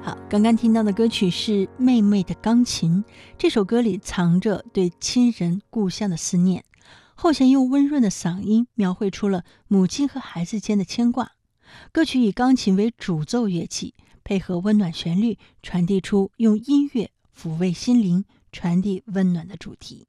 好，刚刚听到的歌曲是《妹妹的钢琴》，这首歌里藏着对亲人故乡的思念。后弦用温润的嗓音描绘出了母亲和孩子间的牵挂。歌曲以钢琴为主奏乐器，配合温暖旋律，传递出用音乐抚慰心灵、传递温暖的主题。